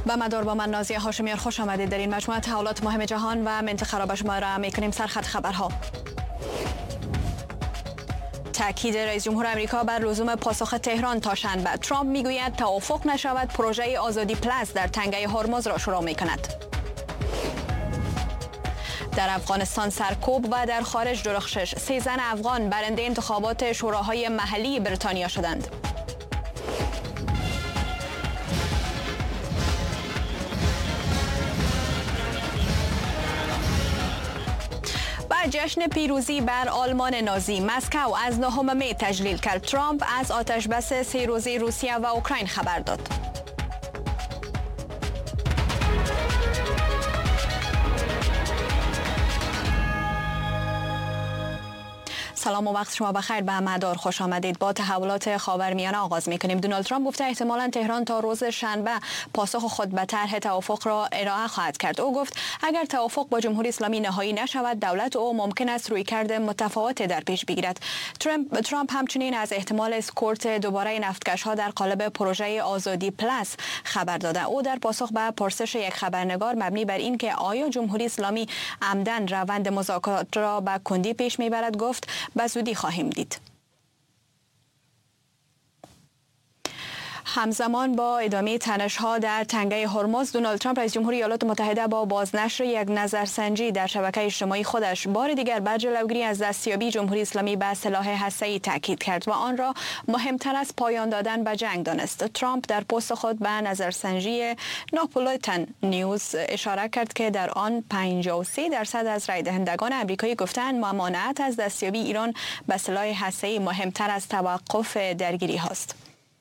با مدار با من نازیه هاشمیان خوش آمدید. در این مجموعه تحولات مهم جهان و منطقه را به شما ارائه می‌کنیم. سرخط خبرها: تاکید رئیس جمهور آمریکا بر لزوم پاسخ تهران تا شنبه. ترامپ میگوید توافق نشود پروژه آزادی پلاس در تنگه هرمز را شروع می‌کند. در افغانستان سرکوب و در خارج درخشش. 3 زن افغان برنده انتخابات شوراهای محلی بریتانیا شدند. جشن پیروزی بر آلمان نازی. مسکو از 9 می تجلیل کرد. ترامپ از آتشبس 3 روزه روسیه و اوکراین خبر داد. سلام و وقت شما بخیر. به مدار خوش آمدید. با تحولات خاورمیانه آغاز می‌کنیم. دونالد ترامپ گفته احتمالاً تهران تا روز شنبه پاسخ خود به طرح توافق را ارائه خواهد کرد. او گفت اگر توافق با جمهوری اسلامی نهایی نشود، دولت او ممکن است رویکرد متفاوتی در پیش بگیرد. ترامپ همچنین از احتمال اسکورت دوباره نفتکش‌ها در قالب پروژه آزادی پلاس خبر داده. او در پاسخ به پرسش یک خبرنگار مبنی بر اینکه آیا جمهوری اسلامی عمدن روند مذاکرات را به کندی پیش میبرد گفت به زودی خواهیم دید. همزمان با ادامه تنش‌ها در تنگه هرمز، دونالد ترامپ رئیس جمهور ایالات متحده با بازنشر یک نظرسنجی در شبکه اجتماعی خودش بار دیگر بر جلوگیری از دستیابی جمهوری اسلامی به سلاح هسته‌ای تاکید کرد و آن را مهمتر از پایان دادن به جنگ دانست. ترامپ در پست خود به نظرسنجی ناپولیتن نیوز اشاره کرد که در آن 53% از رای دهندگان آمریکایی گفتند ممانعت از دستیابی ایران به سلاح هسته‌ای مهمتر از توقف درگیری هاست.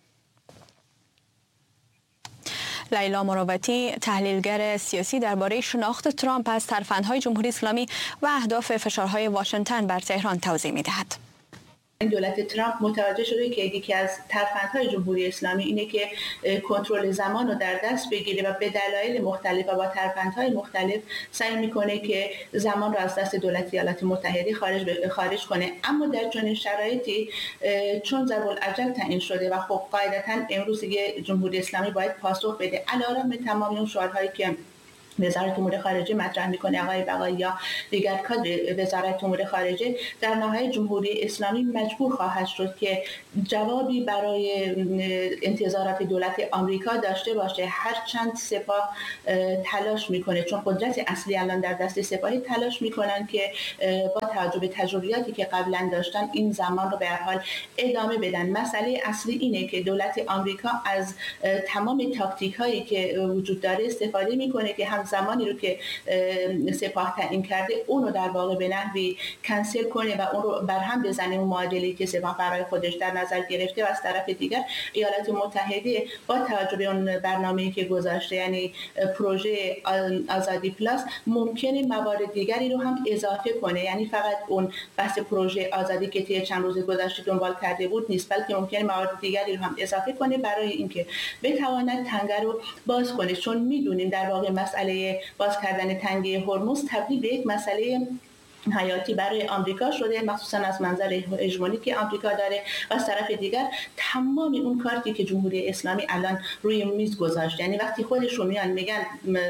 لیلا مروتی، تحلیلگر سیاسی، درباره شناخت ترامپ از ترفندهای جمهوری اسلامی و اهداف فشارهای واشنگتن بر تهران توضیح می‌دهد. دولت ترامپ متوجه شده که یکی از ترفندهای جمهوری اسلامی اینه که کنترل زمان رو در دست بگیره و به دلایل مختلف و با ترفندهای مختلف سعی میکنه که زمان رو از دست دولت ایالات متحده خارج کنه. اما در چنین شرایطی چون ضرب العجل تعیین شده و خب قاعدتاً امروز دیگه جمهوری اسلامی باید پاسخ بده علیرغم تمام اون شعارهایی که وزارت امور خارجه مطرح میکنه، آقای بقایی یا دیگر کادر وزارت امور خارجه، در نهایت جمهوری اسلامی مجبور خواهد شد که جوابی برای انتظارات دولت آمریکا داشته باشه. هرچند سپاه تلاش میکنه، چون قدرت اصلی الان در دست سپاهی، تلاش میکنن که با توجه به تجربیاتی که قبلا داشتن این زمان رو به هر حال ادامه بدن. مسئله اصلی اینه که دولت آمریکا از تمام تاکتیک هایی که وجود داره استفاده میکنه که هم زمانی رو که سپاه تعیین کرده اون رو در واقع به نحوی کنسل کنه و اون رو برهم بزنه، اون معادله‌ای که سپاه برای خودش در نظر گرفته. و از طرف دیگر ایالات متحده با توجه به اون برنامه‌ای که گذاشته، یعنی پروژه آزادی پلاس، ممکنه موارد دیگری رو هم اضافه کنه. یعنی فقط اون بحث پروژه آزادی که طی چند روز گذشته دنبال کرده بود نیست، بلکه ممکنه موارد دیگری رو هم اضافه کنه برای اینکه بتواند تنگه رو باز کنه. چون میدونیم در واقع مسئله باز کردن تنگه هرمز تبدیل به یک مسئله حیاتی برای آمریکا شده، مخصوصا از منظر هژمونی که آمریکا داره. و از طرف دیگر تمام اون کارتی که جمهوری اسلامی الان روی میز گذاشته، یعنی وقتی خودشون میان میگن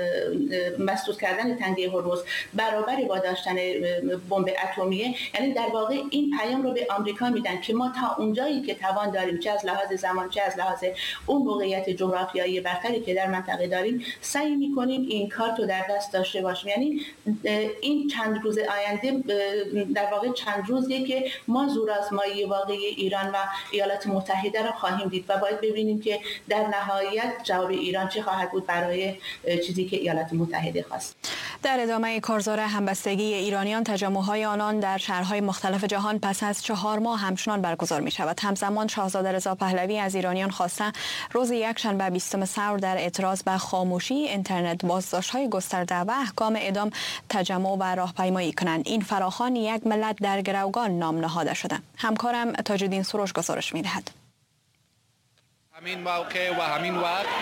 مسدود کردن تنگه هرمز برابر با داشتن بمب اتمیه، یعنی در واقع این پیام رو به آمریکا میدن که ما تا اونجایی که توان داریم، چه از لحاظ زمان چه از لحاظ اون موقعیت جغرافیایی برتری که در منطقه داریم، سعی میکنیم این کارت رو در دست داشته باشیم. یعنی این چند روز آینده در واقع چند روزیه که ما زورآزمایی واقعی ایران و ایالات متحده را خواهیم دید و باید ببینیم که در نهایت جواب ایران چه خواهد بود برای چیزی که ایالات متحده خواست. در ادامه کارزار همبستگی ایرانیان، تجمع‌های آنان در شهرهای مختلف جهان پس از 4 ماه همچنان برگزار می‌شود. همزمان شاهزاده رضا پهلوی از ایرانیان خواسته روز یکشنبه 20 ثور در اعتراض به خاموشی اینترنت، بازداشت‌های گسترده و احکام اعدام تجمع و راهپیمایی کنند. این فراخوان یک ملت در گروگان نام نهاده شده. همکارم تاج‌الدین سروش گزارش می‌دهد. همین موقع و همین وقت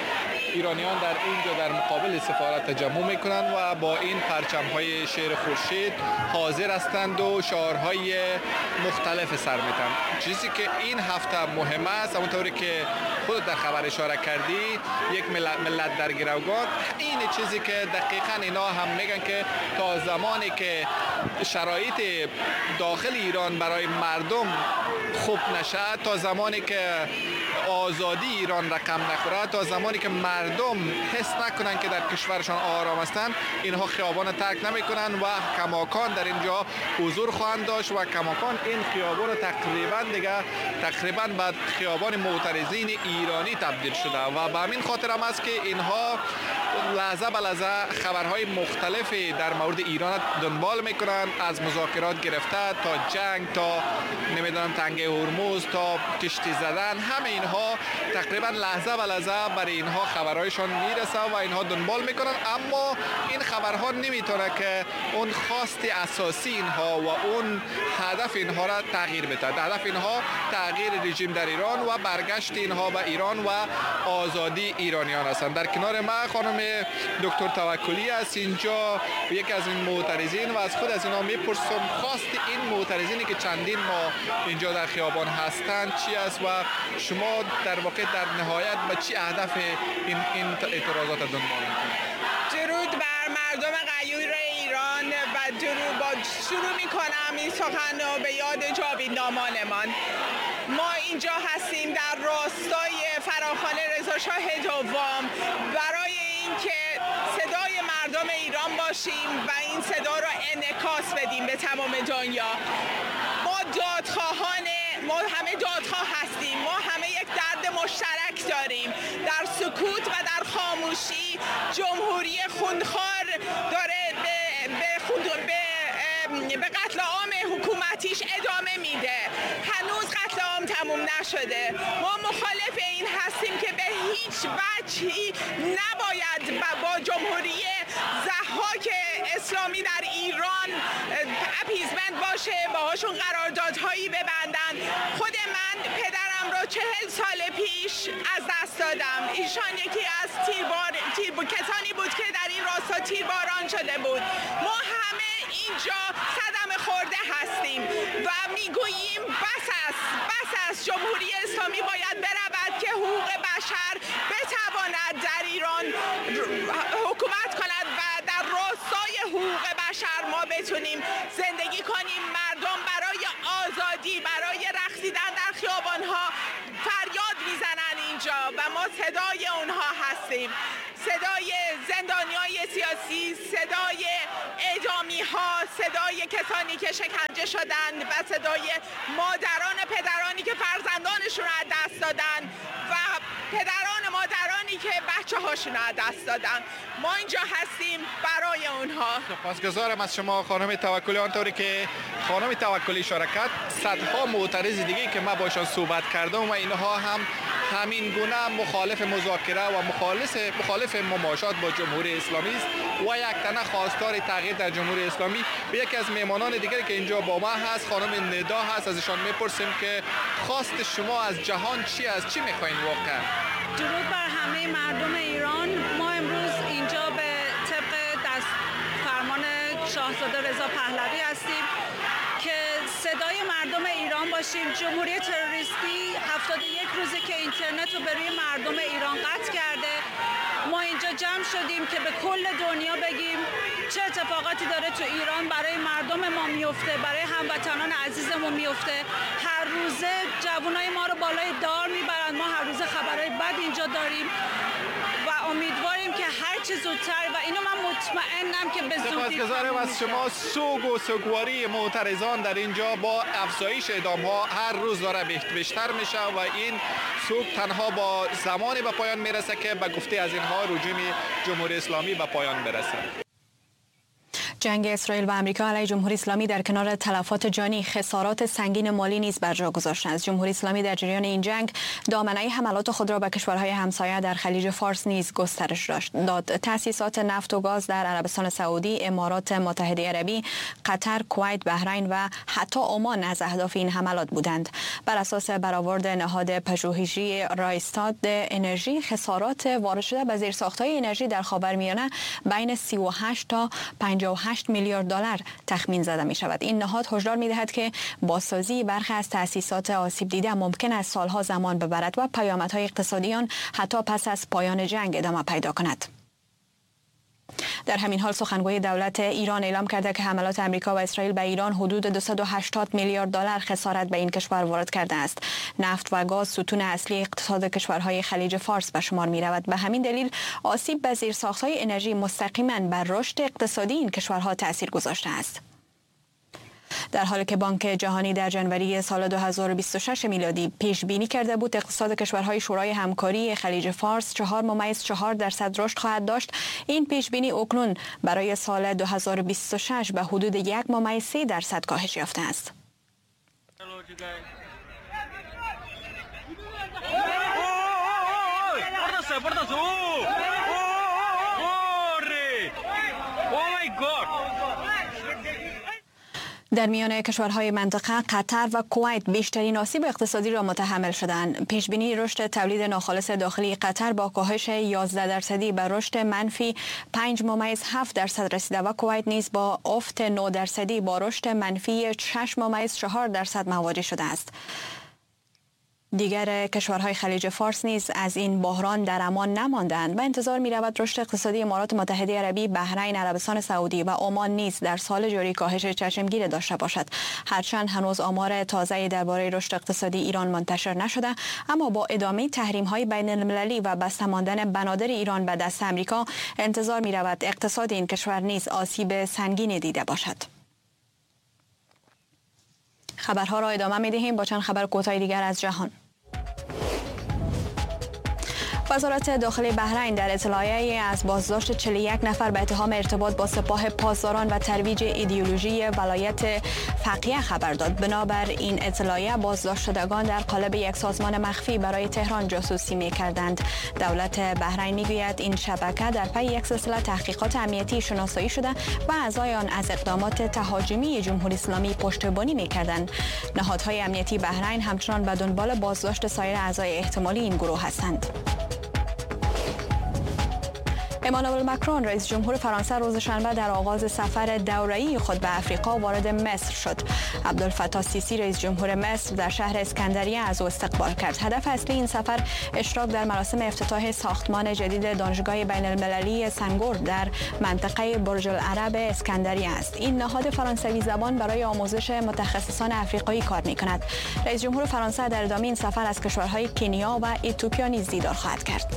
ایرانیان در اینجا در مقابل سفارت تجمع میکنند و با این پرچم‌های شیر خورشید حاضر هستند و شعارهای مختلف سر میتن. چیزی که این هفته مهم است، همونطوری که خود در خبر اشاره کردی، یک ملت در گروگان، این چیزی که دقیقاً اینا هم میگن که تا زمانی که شرایط داخل ایران برای مردم خوب نشه، تا زمانی که آزادی ایران رقم نخوره، تا زمانی که مردم حس نکنن که در کشورشان آرام هستند، اینها خیابان ترک نمیکنن و کماکان در اینجا حضور خواهند داشت و کماکان این خیابان تقریبا به خیابان معترضین ایرانی تبدیل شده و به همین خاطر هم است که اینها لحظه به لحظه خبرهای مختلفی در مورد ایران دنبال میکنن، از مذاکرات گرفته تا جنگ، تا نمیدونم تنگه هرمز، تا کشتی زدن، همه اینها تقریبا لحظه به لحظه برای اینها خبرهایشان میرسه و اینها دنبال میکنن، اما این خبرها نمیتونه که اون خواست اساسی اینها و اون هدف اینها را تغییر بده. هدف اینها تغییر رژیم در ایران و برگشت اینها به ایران و آزادی ایرانیان هستند. در کنار ما خانم دکتر توکلی است، اینجا یکی از این معترضین، و از خود از اینا میپرسم خواست این معترضینی که چندین ماه اینجا در خیابان هستند چی است و شما در واقع در نهایت به چی هدف این اعتراضات دنبال میکنید؟ درود بر مردم غیور ایران و درود با شروع میکنم این سخن رو به یاد جاویدنامانمان. ما اینجا هستیم در راستای فراخوان رضا شاه دوم برای اینکه صدای مردم ایران باشیم و این صدا را انعکاس بدیم به تمام دنیا. ما همه دادخواه هستیم، ما همه یک درد مشترک داریم. در سکوت و در خاموشی جمهوری خونخوار داره به قتل عام حکومتیش ادامه میده. هنوز قتل عام تموم نشده. ما مخالف این هستیم که به هیچ وجهی نباید با جمهوری ضحاک اسلامی در ایران اپیزمنت باشه، باهاشون قراردادهایی ببندن. خود من پدرم رو 40 سال پیش از دست دادم. ایشان یکی از کسانی بود که در این راستا تیرباران شده بود. ما همه اینجا صدمه خورده هستیم و میگوییم بس است جمهوری اسلامی باید برود که حقوق بشر بتواند در ایران حکومت کند و در راستای حقوق بشر ما بتونیم زندگی کنیم. مردم برای آزادی، برای رقصیدن در خیابانها فریاد میزنن اینجا و ما صدای اونها هستیم. صدای زندانیای سیاسی، صدای اعدامی ها، صدای کسانی که شکنجه شدند و صدای مادران پدرانی که فرزندانشون رو از دست دادن و پدران مادرانی که بچه هاشون رو از دست دادن. ما اینجا هستیم برای اونها. سپاسگزارم از شما خانم توکلی. آنطوری که خانم توکلی اشاره کرد، صدها معترض دیگه که من باشون صحبت کردم و اینها هم همین گونه مخالف مذاکره و مخالف مماشات با جمهوری اسلامی است و یک تنه خواستار تغییر در جمهوری اسلامی. یکی از مهمانان دیگری که اینجا با ما هست خانم ندا هست، ازشان میپرسیم که خواست شما از جهان چی است، چی میخواین واقعا؟ درود بر همه مردم ایران. ما امروز اینجا به طبق دست فرمان شاهزاده رضا پهلوی هستیم که صدای مردم ایران باشیم. جمهوری تروریستی 71 روزه که اینترنت رو به روی مردم ایران قطع کرده. ما اینجا جمع شدیم که به کل دنیا بگیم چه اتفاقاتی داره تو ایران برای مردم ما میفته، برای هموطنان عزیزمون میفته. هر روزه جوانای ما رو بالای دار میبرن. ما هر روزه خبرهای بد اینجا داریم و امیدواریم که هر چه زودتر، و اینو من مطمئنم که به زودی. سپاسگزارم از شما. سوگ و سوگواری معترضان در اینجا با افزایش اعدام‌ها هر روز داره بیشتر میشه و این سوگ تنها با زمانی به پایان میرسه که به گفته از اینها رژیم جمهوری اسلامی به پایان برسه. جنگ اسرائیل و آمریکا علیه جمهوری اسلامی در کنار تلفات جانی خسارات سنگین مالی نیز بر جا گذاشته است. جمهوری اسلامی در جریان این جنگ دامنه حملات خود را به کشورهای همسایه در خلیج فارس نیز گسترش داد. تأسیسات نفت و گاز در عربستان سعودی، امارات متحده عربی، قطر، کویت، بحرین و حتی عمان از اهداف این حملات بودند. بر اساس برآورد نهاد پژوهشی رایستاد انرژی، خسارات وارد شده به زیرساخت‌های انرژی در خاورمیانه بین 38 تا 58 میلیارد دلار تخمین زده می شود. این نهاد هشدار می دهد که بازسازی برخی از تأسیسات آسیب دیده ممکن است سالها زمان ببرد و پیامدهای اقتصادی آن حتی پس از پایان جنگ ادامه پیدا کند. در همین حال سخنگوی دولت ایران اعلام کرده که حملات آمریکا و اسرائیل به ایران حدود 280 میلیارد دلار خسارت به این کشور وارد کرده است. نفت و گاز ستون اصلی اقتصاد کشورهای خلیج فارس به شمار می رود. به همین دلیل آسیب به زیرساخت‌های انرژی مستقیما بر رشد اقتصادی این کشورها تأثیر گذاشته است. در حالی که بانک جهانی در جنوری سال 2026 میلادی پیش بینی کرده بود اقتصاد کشورهای شورای همکاری خلیج فارس 4.4% رشد خواهد داشت، این پیش بینی اکنون برای سال 2026 به حدود 1.3% کاهش یافته است. در میان کشورهای منطقه قطر و کویت بیشترین آسیب اقتصادی را متحمل شدند. پیشبینی رشد تولید ناخالص داخلی قطر با کاهش 11% به رشد منفی 5.7% رسیده و کویت نیز با افت 9% با رشد منفی 6.4% مواجه شده است. دیگر کشورهای خلیج فارس نیز از این بحران در امان نماندند و انتظار می رود رشد اقتصادی امارات متحده عربی، بحرین، عربستان سعودی و عمان نیز در سال جاری کاهش چشمگیر داشته باشد. هرچند هنوز آمار تازه‌ای درباره رشد اقتصادی ایران منتشر نشده، اما با ادامه تحریم‌های بین المللی و بسته ماندن بنادر ایران به دست آمریکا انتظار می رود اقتصاد این کشور نیز آسیب سنگینی دیده باشد. خبرها را ادامه می‌دهیم با چند خبر کوتاه دیگر از جهان. وزارت داخلی بحرین در اطلاعیه‌ای از بازداشت 41 نفر به اتهام ارتباط با سپاه پاسداران و ترویج ایدئولوژی ولایت فقیه خبر داد. بنابر این اطلاعیه بازداشت شدگان در قالب یک سازمان مخفی برای تهران جاسوسی می‌کردند. دولت بحرین می‌گوید این شبکه در پی یک سلسله تحقیقات امنیتی شناسایی شده و اعضای آن از اقدامات تهاجمی جمهوری اسلامی پشتیبانی می‌کردند. نهادهای امنیتی بحرین همچنان به دنبال بازداشت سایر اعضای احتمالی این گروه هستند. امانوئل ماکرون رئیس جمهور فرانسه روز شنبه در آغاز سفر دوره‌ای خود به افریقا وارد مصر شد. عبدالفتاح السیسی رئیس جمهور مصر در شهر اسکندریه از او استقبال کرد. هدف اصلی این سفر اشتراک در مراسم افتتاح ساختمان جدید دانشگاه بین المللی سنگور در منطقه برج العرب اسکندریه است. این نهاد فرانسوی زبان برای آموزش متخصصان افریقایی کار می‌کند. رئیس جمهور فرانسه در ادامه این سفر از کشورهای کنیا و اتیوپیا نیز دیدار خواهد کرد.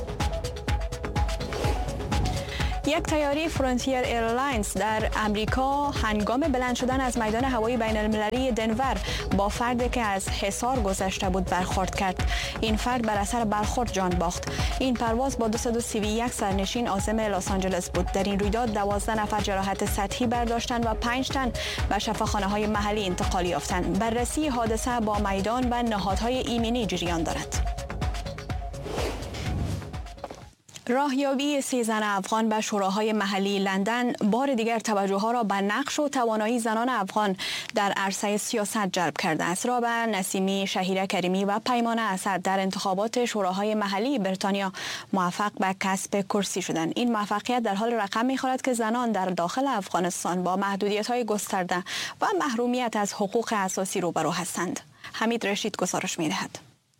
یک طیاره فرانتیر ایرلاینز در امریکا هنگام بلند شدن از میدان هوایی بین المللی دنور با فردی که از حصار گذشته بود برخورد کرد. این فرد بر اثر برخورد جان باخت. این پرواز با 231 سرنشین عازم لس آنجلس بود. در این رویداد 12 نفر جراحت سطحی برداشتند و 5 تن به شفاخانه‌های محلی انتقال یافتند. بررسی حادثه با میدان و نهادهای ایمنی جریان دارد. راهیابی 3 زن افغان به شوراهای محلی لندن بار دیگر توجه ها را به نقش و توانایی زنان افغان در عرصه سیاست جلب کرده است. رابعه نسیمی، شهیره کریمی و پیمانه اسد در انتخابات شوراهای محلی بریتانیا موفق به کسب کرسی شدند. این موفقیت در حال رقم می‌خورد که زنان در داخل افغانستان با محدودیت‌های گسترده و محرومیت از حقوق اساسی روبرو هستند. حمید رشید گزارش می‌دهد.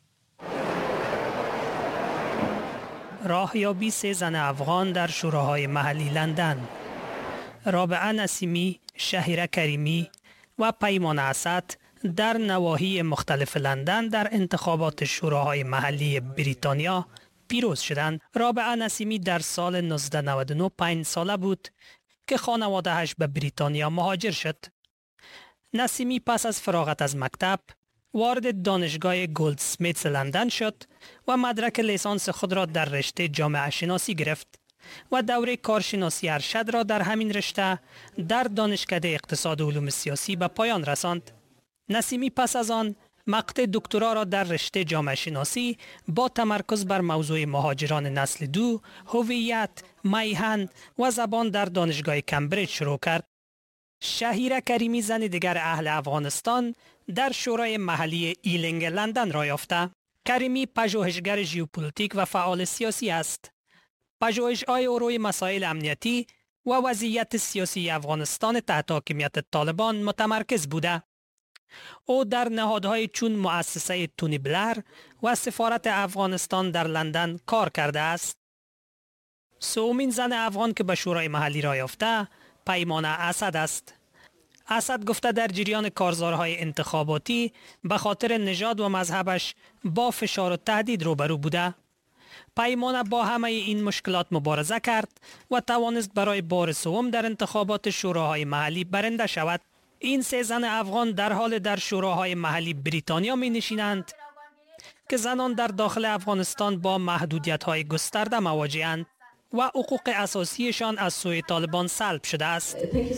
راهیابی 3 زن افغان در شوراهای محلی لندن. رابعه نسیمی، شهیره کریمی و پیمانه اسد در نواحی مختلف لندن در انتخابات شوراهای محلی بریتانیا پیروز شدند. رابعه نسیمی در سال 1999 5 ساله بود که خانواده‌اش به بریتانیا مهاجر شد. نسیمی پس از فراغت از مکتب وارد دانشگاه گلدسمیتس لندن شد و مدرک لیسانس خود را در رشته جامعه شناسی گرفت. و دوره کارشناسی ارشد را در همین رشته در دانشکده اقتصاد و علوم سیاسی به پایان رساند. نسیمی پس از آن مقطع دکترا را در رشته جامعه شناسی با تمرکز بر موضوع مهاجران نسل دو، هویت، میهن و زبان در دانشگاه کمبریج شروع کرد. شهیره کریمی، زن دیگر اهل افغانستان، در شورای محلی ایلینگ لندن را یافته. کریمی پژوهشگر ژئوپلیتیک و فعال سیاسی است. پژوهش‌های او روی مسائل امنیتی و وضعیت سیاسی افغانستان تحت حاکمیت طالبان متمرکز بوده. او در نهادهای چون مؤسسه تونی بلر و سفارت افغانستان در لندن کار کرده است. سومین زن افغان که به شورای محلی را یافته پیمانه اسد است. اسد گفته در جریان کارزارهای انتخاباتی به خاطر نژاد و مذهبش با فشار و تهدید روبرو بوده. پیمانه با همه این مشکلات مبارزه کرد و توانست برای بار سوم در انتخابات شوراهای محلی برنده شود. این سه زن افغان در حال در شوراهای محلی بریتانیا می نشینند که زنان در داخل افغانستان با محدودیت‌های گسترده مواجه‌اند و حقوق اساسیشان از سوی طالبان سلب شده است.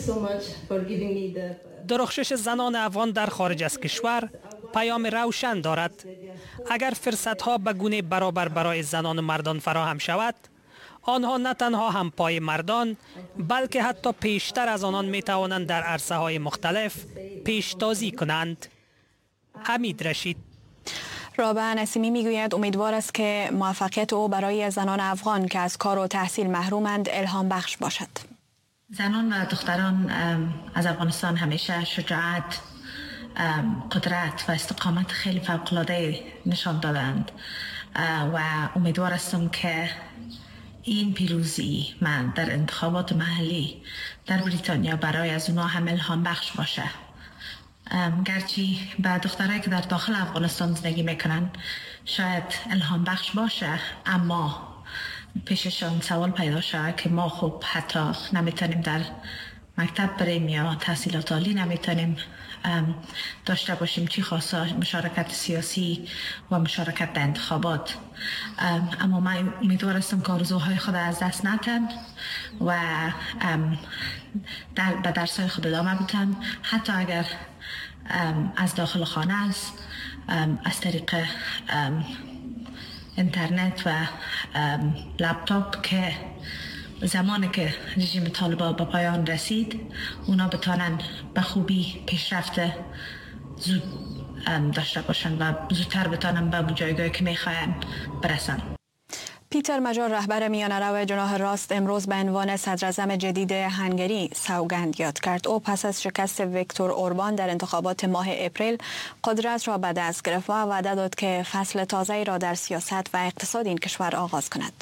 درخشش زنان افغان در خارج از کشور پیام روشن دارد. اگر فرصت‌ها به گونه برابر برای زنان و مردان فراهم شود، آنها نه تنها هم پای مردان بلکه حتی پیشتر از آنان می توانند در عرصه‌های مختلف پیشتازی کنند. حمید رشید. رابعه نسیمی میگوید امیدوار است که موفقیت او برای زنان افغان که از کار و تحصیل محرومند الهام بخش باشد. زنان و دختران از افغانستان همیشه شجاعت، قدرت و استقامت خیلی فوق‌العاده نشان دادند و امیدوار هستم که این پیروزی من در انتخابات محلی در بریتانیا برای از اونا هم الهام بخش باشه. گرچه به دخترایی که در داخل افغانستان زندگی میکنن شاید الهام بخش باشه، اما پیششان سوال پیدا شد که ما خب حتی نمیتونیم در مکتب بریم یا تحصیلات عالی نمیتونیم داشته باشیم، چی خاصه مشارکت سیاسی و مشارکت در انتخابات. اما من امیدوار هستم که آرزوهای خود از دست ندن و به درسای خود ادامه بدن، حتی اگر از داخل خانه است، از طریق اینترنت و لپتاپ، که زمانی که رژیم طالبان به پایان رسید اونا بتانن به خوبی پیشرفت زود داشته باشن و زودتر بتانن به جایگاهی که میخواین برسن. پیتر مجار، رهبر میانه‌رو جناح راست، امروز به عنوان صدراعظم جدید هنگری سوگند یاد کرد. او پس از شکست ویکتور اوربان در انتخابات ماه اپریل قدرت را به دست گرفت و وعده داد که فصل تازه‌ای را در سیاست و اقتصاد این کشور آغاز کند.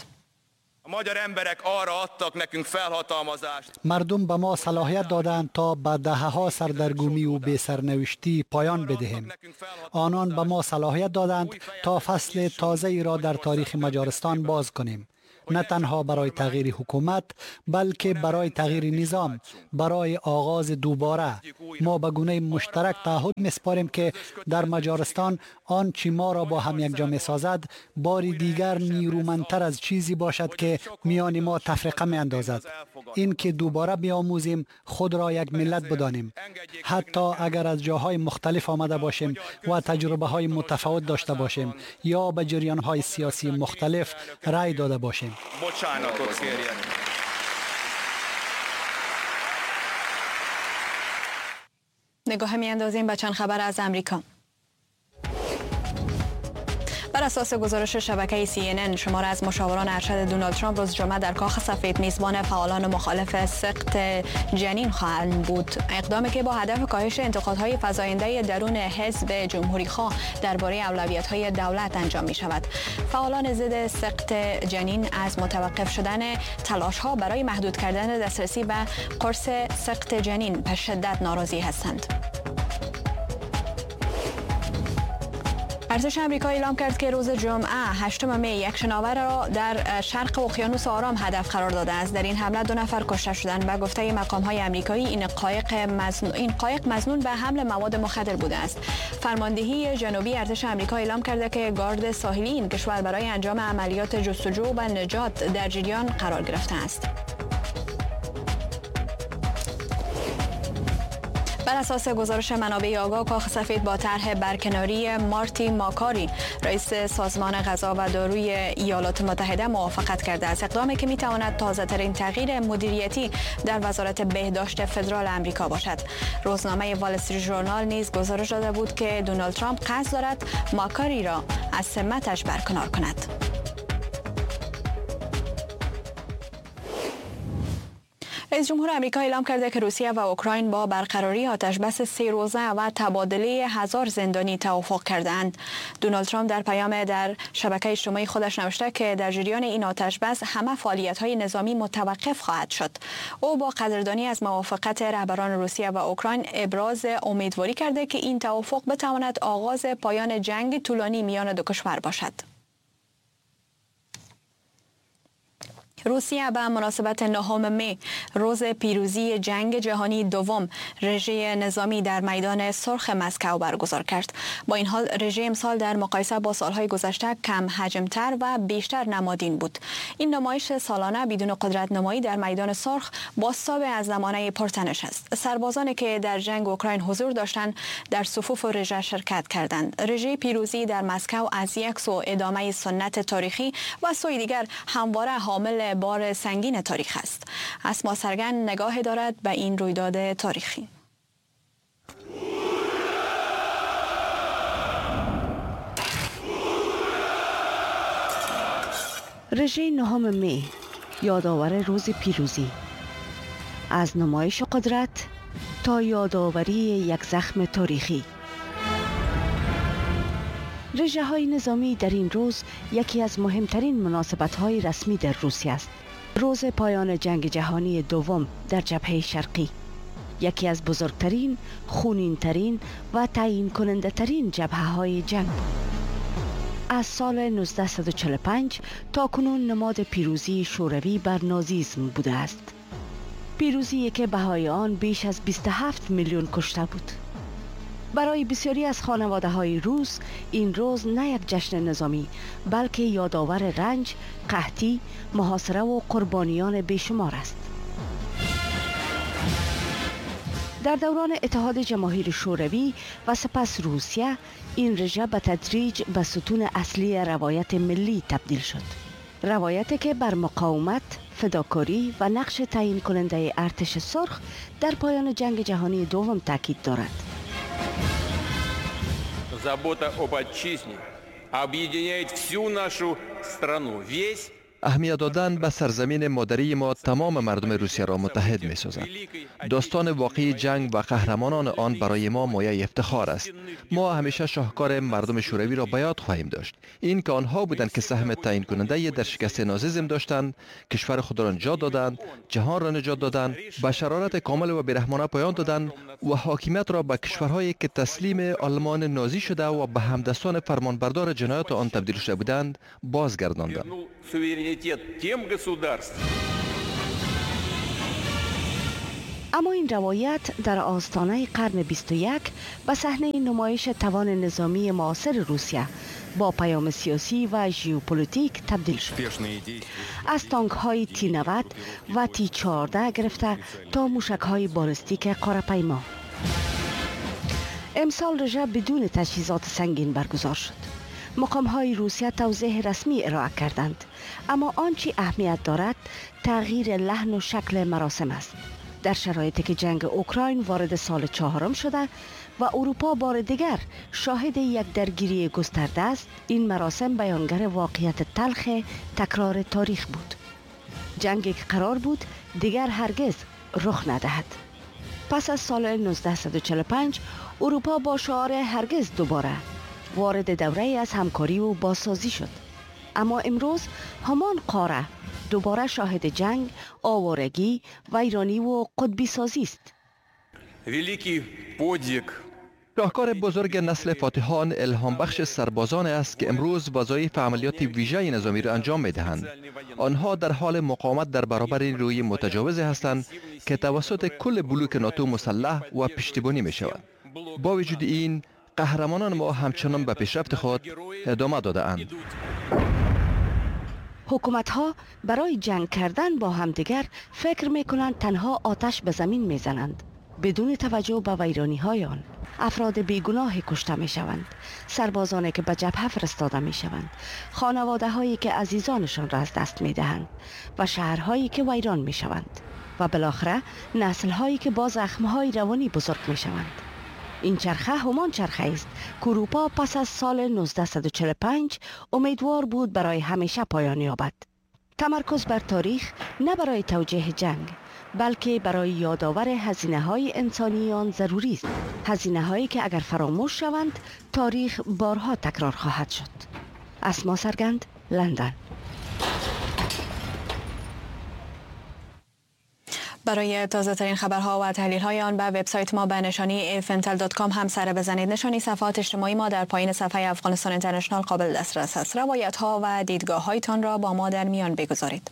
مردم به ما صلاحیت دادند تا به دهه‌ها سردرگمی و بی‌سرنوشتی پایان بدهیم. آنان به ما صلاحیت دادند تا فصل تازه‌ای را در تاریخ مجارستان باز کنیم، نه تنها برای تغییر حکومت بلکه برای تغییر نظام، برای آغاز دوباره. ما به گونه مشترک تعهد می‌سپاریم که در مجارستان آنچه ما را با هم یکجا می‌سازد باری دیگر نیرومندتر از چیزی باشد که میان ما تفرقه می‌اندازد. این که دوباره بیاموزیم خود را یک ملت بدانیم، حتی اگر از جاهای مختلف آمده باشیم و تجربه‌های متفاوت داشته باشیم یا به جریان‌های سیاسی مختلف رأی داده باشیم. نگاه می‌اندازیم به چند خبر از امریکا. بر اساس گزارش شبکه CNN، شمار از مشاوران ارشد دونالد ترامپ روز جمعه در کاخ سفید میزبان فعالان مخالف سقط جنین خواهند بود. اقدامی که با هدف کاهش انتقادهای فزاینده درون حزب جمهوری‌خواه درباره اولویت‌های دولت انجام می‌شود. فعالان ضد سقط جنین از متوقف شدن تلاش‌ها برای محدود کردن دسترسی به قرص سقط جنین به شدت ناراضی هستند. ارتش آمریکا اعلام کرد که روز جمعه 8 می یک شناور را در شرق اقیانوس آرام هدف قرار داده است. در این حمله 2 نفر کشته شدند. به گفته مقام‌های آمریکایی این قایق مظنون به حمل مواد مخدر بوده است. فرماندهی جنوبی ارتش آمریکا اعلام کرده که گارد ساحلی این کشور برای انجام عملیات جستجو و نجات در جریان قرار گرفته است. بر اساس گزارش منابع آگاه، کاخ سفید با طرح برکناری مارتی ماکاری رئیس سازمان غذا و داروی ایالات متحده موافقت کرده است، اقدامی که میتواند تازه‌ترین تغییر مدیریتی در وزارت بهداشت فدرال آمریکا باشد. روزنامه وال استریت ژورنال نیز گزارش داده بود که دونالد ترامپ قصد دارد ماکاری را از سمتش برکنار کند. رئیس جمهور آمریکا اعلام کرده که روسیه و اوکراین با برقراری آتشبس 3 روزه و تبادله 1000 زندانی توافق کردند. دونالد ترامپ در پیام در شبکه اجتماعی خودش نوشته که در جریان این آتشبس همه فعالیت‌های نظامی متوقف خواهد شد. او با قدردانی از موافقت رهبران روسیه و اوکراین ابراز امیدواری کرده که این توافق بتواند آغاز پایان جنگ طولانی میان دو کشور باشد. روسیه به مناسبت 9 می روز پیروزی جنگ جهانی دوم رژه نظامی در میدان سرخ مسکو برگزار کرد. با این حال رژه امسال در مقایسه با سالهای گذشته کم حجمتر و بیشتر نمادین بود. این نمایش سالانه بدون قدرت نمایی در میدان سرخ بازتاب از زمانه پرتنش است. سربازانی که در جنگ اوکراین حضور داشتند در صفوف رژه شرکت کردند. رژه پیروزی در مسکو از یک سو ادامه سنت تاریخی و سوی دیگر همواره حامل بار سنگین تاریخ است. اسما سرگن نگاه دارد به این رویداد تاریخی. رژه 9 می یادآور روز پیروزی، از نمایش قدرت تا یادآوری یک زخم تاریخی. رژه های نظامی در این روز یکی از مهمترین مناسبت های رسمی در روسیه است. روز پایان جنگ جهانی دوم در جبهه شرقی، یکی از بزرگترین، خونینترین و تعیین کننده ترین جبهه های جنگ بود. از سال 1945 تا کنون نماد پیروزی شوروی بر نازیسم بوده است. پیروزی که بهای آن بیش از 27 میلیون کشته بود. برای بسیاری از خانواده های روس این روز نه یک جشن نظامی بلکه یادآور رنج، قحطی، محاصره و قربانیان بیشمار است. در دوران اتحاد جماهیر شوروی و سپس روسیه، این رژه به تدریج به ستون اصلی روایت ملی تبدیل شد. روایتی که بر مقاومت، فداکاری و نقش تعیین کننده ارتش سرخ در پایان جنگ جهانی دوم تاکید دارد. Забота об отчизне объединяет всю нашу страну, весь اهمیت دادن به سرزمین مادری ما تمام مردم روسیه را متحد می سازد. داستان واقعی جنگ و قهرمانان آن برای ما مایه افتخار است. ما همیشه شاهکار مردم شوروی را به یاد خواهیم داشت. این که آنها بودند که سهم تعیین کننده در شکست نازیسم داشتند، کشور خود را نجات دادند، جهان را نجات دادند، به شرارت کامل و بیرحمانه پایان دادند و حاکمیت را به کشورهایی که تسلیم آلمان نازی شده و به همدستان فرمانبردار جنایات آن تبدیل شده بودند بازگرداندند. اما این روایت در آستانه قرن 21 به صحنه نمایش توان نظامی معاصر روسیه با پیام سیاسی و ژئوپلیتیک تبدیل شد. از تانک های تی-90 و تی-14 گرفته تا موشک های بالستیک قاره‌پیما. امسال رژه بدون تجهیزات سنگین برگزار شد. مقام های روسیه توضیح رسمی ارائه کردند، اما آنچه اهمیت دارد تغییر لحن و شکل مراسم است. در شرایطی که جنگ اوکراین وارد سال 4 شده و اروپا بار دیگر شاهد یک درگیری گسترده است، این مراسم بیانگر واقعیت تلخ تکرار تاریخ بود. جنگی که قرار بود دیگر هرگز رخ ندهد. پس از سال 1945 اروپا با شعار هرگز دوباره وارد دوره از همکاری و بازسازی شد. اما امروز همان قاره دوباره شاهد جنگ، آوارگی، ویرانی و قطبی سازی است. Великий подвиг راهکار بزرگ نسل فاتحان الهام بخش سربازان است که امروز وظایف عملیات ویژه نظامی را انجام می‌دهند. آنها در حال مقاومت در برابر روی متجاوز هستند که توسط کل بلوک ناتو مسلح و پشتیبانی می‌شود. با وجود این قهرمانان ما همچنان به پیشرفت خود ادامه داده‌اند. حکومت‌ها برای جنگ کردن با همدیگر فکر می‌کنند تنها آتش به زمین می‌زنند بدون توجه به ویرانی‌های آن. افراد بیگناه کشته می‌شوند، سربازانی که به جبهه فرستاده می‌شوند، خانواده‌هایی که عزیزانشان را از دست می‌دهند و شهرهایی که ویران می‌شوند و بالاخره نسل‌هایی که با زخم‌های روانی بزرگ می‌شوند. این چرخه همان چرخه است که اروپا پس از سال 1945 امیدوار بود برای همیشه پایان یابد. تمرکز بر تاریخ نه برای توجیه جنگ بلکه برای یادآور هزینه‌های انسانی آن ضروری است. هزینه‌هایی که اگر فراموش شوند تاریخ بارها تکرار خواهد شد. اسما سرگند، لندن. برای تازه ترین خبرها و تحلیل های آن به وبسایت ما به نشانی afntel.com هم سر بزنید. نشانی صفحات اجتماعی ما در پایین صفحه افغانستان اینترنشنال قابل دسترس است. روایت ها و دیدگاه هایتان را با ما در میان بگذارید.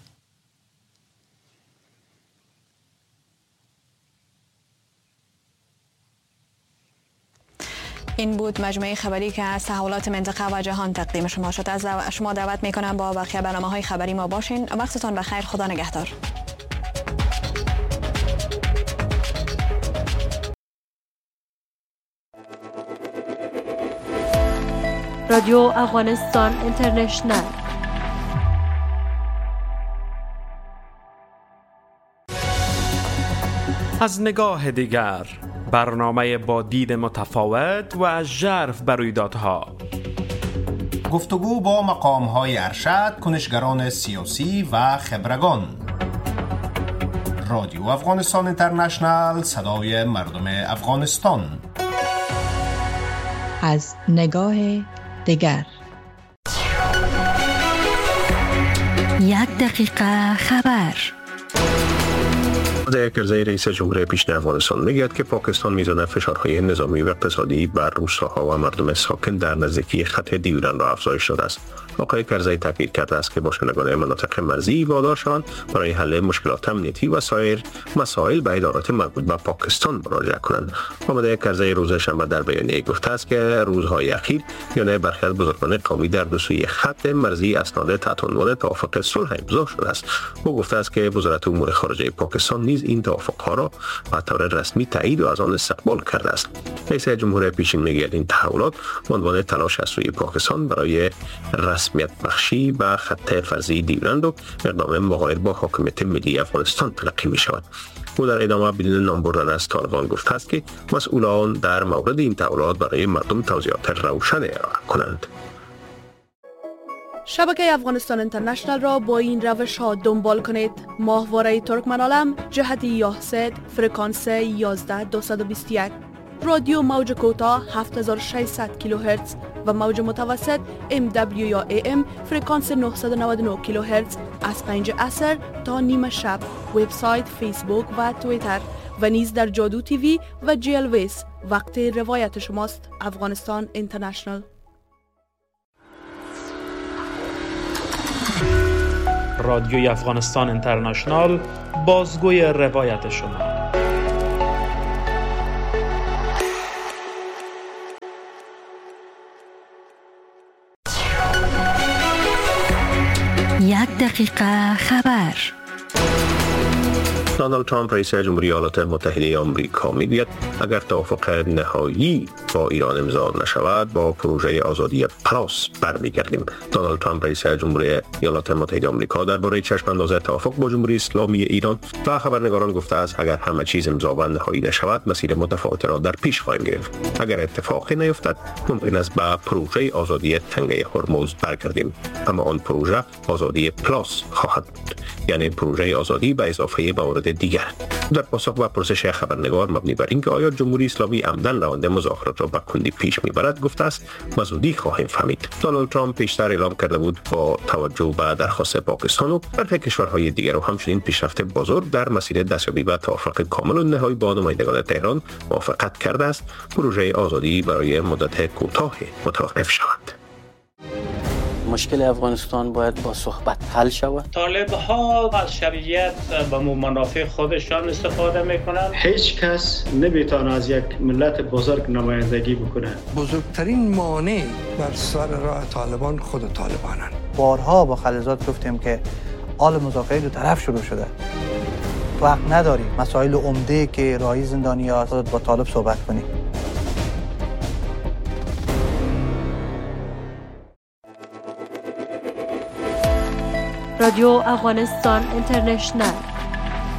این بود مجموعه خبری که از تحولات منطقه و جهان تقدیم شما شد. از شما دعوت میکنم با بقیه برنامه‌های خبری ما باشین. وقتتان بخیر. خدا نگهدار. رادیو افغانستان اینترنشنال. از نگاه دیگر، برنامه با دید متفاوت و ژرف بر رویدادها. گفتگو با مقام‌های ارشد، کنشگران سیاسی و خبرگان. رادیو افغانستان اینترنشنال، صدای مردم افغانستان. از نگاه دیگر. 1 دقیقه خبر. در کرزی رئیس جمهور پیشین افغانستان میگوید که پاکستان میزان فشارهای نظامی و اقتصادی بر روستاها و مردم ساکن در نزدیکی خط دیورند را افزایش داده است. آقای کرزی تاکید کرده است که باشندگان مناطق مرزی وادار شوند برای حل مشکلات امنیتی و سایر مسائل به ادارات مربوط به پاکستان مراجعه کنند. آمده کرزی روز شنبه در بیانیه گفته است که روزهای اخیر میان برخی از بزرگان قومی در دو سوی خط مرزی اسناد تحت عنوان توافق صلح امضا شده است. او گفته است که وزارت امور خارجه پاکستان نیز این توافق‌ها را به طور رسمی تایید و از آن استقبال کرده است. رئیس جمهور پیشین میگوید این تحولات به عنوان تلاش از سوی پاکستان برای رسمیت بخشی به خط فرضی دیورند و اقدام مغایر با حاکمیت ملی افغانستان تلقی می شود. او در ادامه بدون نام بردن از طالبان گفته است که مسئولان در مورد این تحولات برای مردم توضیحات روشن ارائه کنند. شبکه افغانستان اینترنشنال را با این روش ها دنبال کنید: ماهواره ترکمنالم جهت یاهسد فرکانس 11221، رادیو موج کوتاه 7600 کیلوهرتز و موج متوسط MW یا AM فرکانس 999 کیلوهرتز از 5 عصر تا نیم شب. وبسایت، فیسبوک و توییتر و نیز در جادو تیوی و GLVS. وقت روایت شماست. افغانستان اینترنشنال. رادیوی افغانستان اینترنشنال، بازگوی روایت شما. یک دقیقه خبر. دونالد ترامپ رئیس جمهوری ایالات متحده آمریکا میگوید اگر توافق نهایی با ایران امضا نشود با پروژه آزادی پلاس برمیگردیم. دونالد ترامپ رئیس جمهوری ایالات متحده آمریکا درباره چشم انداز توافق با جمهوری اسلامی ایران و خبرنگاران گفته است اگر همه چیز امضا و نهایی نشود مسیر متفاوت را در پیش خواهیم گرفت. اگر اتفاقی نیفتد ممکن است به پروژه آزادی تنگه هرمز برگردیم، اما آن پروژه آزادی پلاس خواهد بود، یعنی پروژه آزادی به اضافه موارد دیگر. در پاسخ به پرسش خبرنگار مبنی بر اینکه آیا جمهوری اسلامی عمدن روند مذاکرات را به کندی پیش میبرد، گفته است به زودی خواهیم فهمید. دونالد ترامپ پیشتر اعلام کرده بود با توجه به درخواست پاکستان و برخی کشورهای دیگر و همچنین پیشرفت بزرگ در مسیر دستیابی به توافق کامل و نهایی با نمایندگان تهران موافقت کرده است پروژه آزادی برای مدت کوتاه متوقف شود. مشکل افغانستان باید با صحبت حل شود. طالب ها از شرعیت به منافع خودشان استفاده میکنند. هیچ کس نمیتونه از یک ملت بزرگ نمایندگی بکنه. بزرگترین مانع بر سر راه طالبان خود طالبانند. بارها با خلیزات گفتیم که آل مذاکره دو طرف شروع شده. وقت نداریم مسائل عمده که راهی زندانیان با طالب صحبت کنیم. رادیو افغانستان اینترنشنل